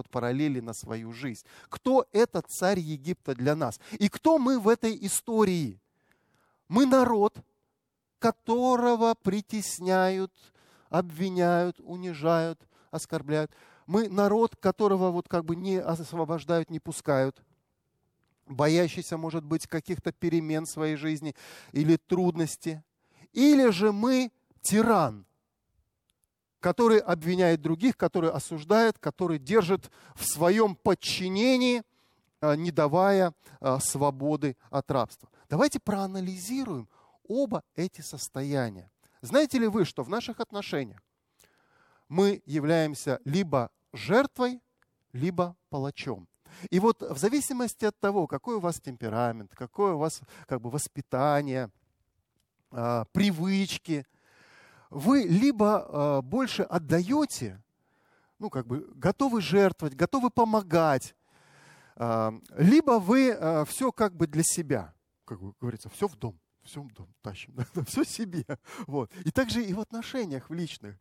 вот параллели на свою жизнь. Кто этот царь Египта для нас? И кто мы в этой истории? Мы народ, которого притесняют, обвиняют, унижают, оскорбляют. Мы народ, которого вот как бы не освобождают, не пускают, боящийся, может быть, каких-то перемен в своей жизни или трудностей. Или же мы тиран, который обвиняет других, который осуждает, который держит в своем подчинении, не давая свободы от рабства. Давайте проанализируем оба эти состояния. Знаете ли вы, что в наших отношениях мы являемся либо жертвой, либо палачом? И вот в зависимости от того, какой у вас темперамент, какое у вас как бы воспитание, привычки, вы либо больше отдаете, ну как бы готовы жертвовать, готовы помогать, либо вы все как бы для себя, как бы говорится, все в дом тащим, все себе. Вот. И также и в отношениях в личных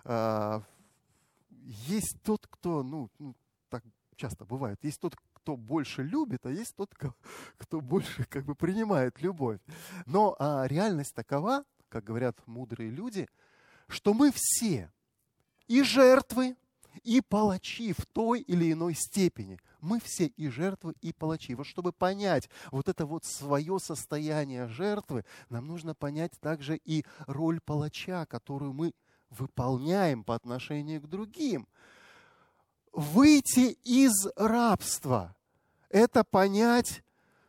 есть тот, кто, так часто бывает, есть тот, кто больше любит, а есть тот, кто больше как бы принимает любовь. Но реальность такова, как говорят мудрые люди, что мы все и жертвы, и палачи в той или иной степени. Мы все и жертвы, и палачи. Вот чтобы понять вот это вот свое состояние жертвы, нам нужно понять также и роль палача, которую мы выполняем по отношению к другим. Выйти из рабства – это понять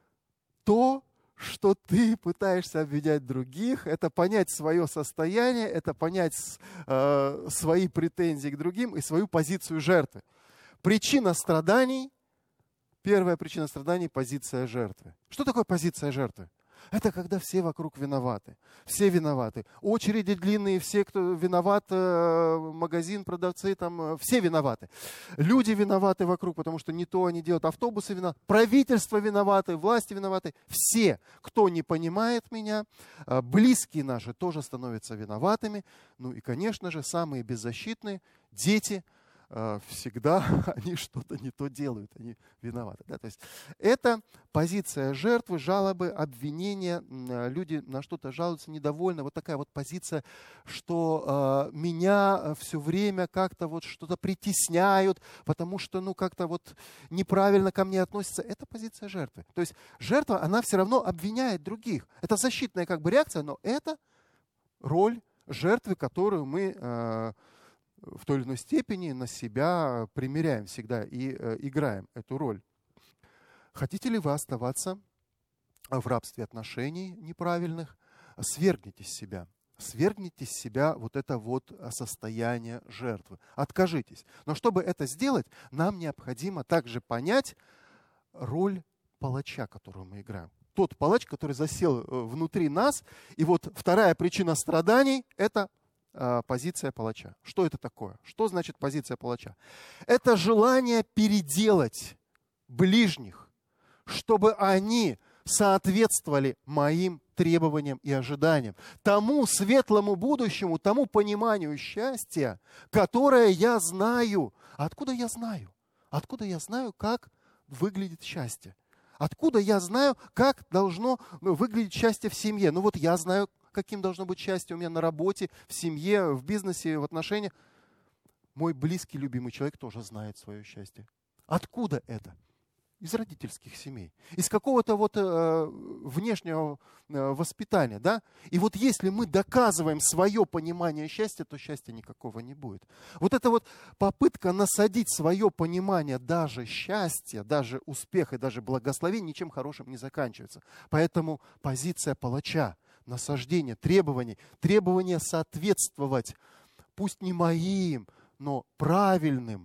то, что ты пытаешься обвинять других, это понять свое состояние, это понять свои претензии к другим и свою позицию жертвы. Причина страданий, первая причина страданий – позиция жертвы. Что такое позиция жертвы? Это когда все вокруг виноваты. Все виноваты. Очереди длинные, все, кто виноват, магазин, продавцы, там, все виноваты. Люди виноваты вокруг, потому что не то они делают. Автобусы виноваты, правительство виноваты, власти виноваты. Все, кто не понимает меня, близкие наши тоже становятся виноватыми. Ну и, конечно же, самые беззащитные, дети, всегда они что-то не то делают, они виноваты. Да? То есть это позиция жертвы, жалобы, обвинения, люди на что-то жалуются, недовольны. Вот такая вот позиция, что меня все время как-то вот что-то притесняют, потому что как-то вот неправильно ко мне относятся. Это позиция жертвы. То есть жертва, она все равно обвиняет других. Это защитная как бы реакция, но это роль жертвы, которую мы в той или иной степени на себя примеряем всегда и играем эту роль. Хотите ли вы оставаться в рабстве отношений неправильных? Свергните с себя. Свергните с себя вот это вот состояние жертвы. Откажитесь. Но чтобы это сделать, нам необходимо также понять роль палача, которую мы играем. Тот палач, который засел внутри нас. И вот вторая причина страданий – это позиция палача. Что это такое? Что значит позиция палача? Это желание переделать ближних, чтобы они соответствовали моим требованиям и ожиданиям, тому светлому будущему, тому пониманию счастья, которое я знаю. Откуда я знаю? Откуда я знаю, как выглядит счастье? Откуда я знаю, как должно выглядеть счастье в семье? Ну вот я знаю, каким должно быть счастье у меня на работе, в семье, в бизнесе, в отношениях. Мой близкий, любимый человек тоже знает свое счастье. Откуда это? Из родительских семей. Из какого-то вот внешнего воспитания. Да? И вот если мы доказываем свое понимание счастья, то счастья никакого не будет. Вот эта вот попытка насадить свое понимание даже счастья, даже успеха, даже благословения ничем хорошим не заканчивается. Поэтому позиция палача, насаждение требований, требование соответствовать, пусть не моим, но правильным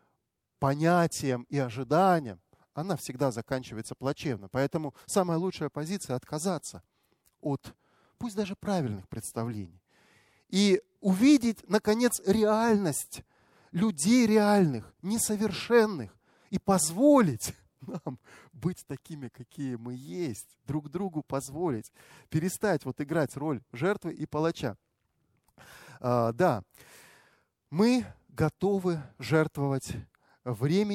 понятиям и ожиданиям, она всегда заканчивается плачевно. Поэтому самая лучшая позиция – отказаться от, пусть даже правильных представлений. И увидеть, наконец, реальность людей реальных, несовершенных. И позволить нам быть такими, какие мы есть. Друг другу позволить. Перестать вот играть роль жертвы и палача. Да, мы готовы жертвовать временем.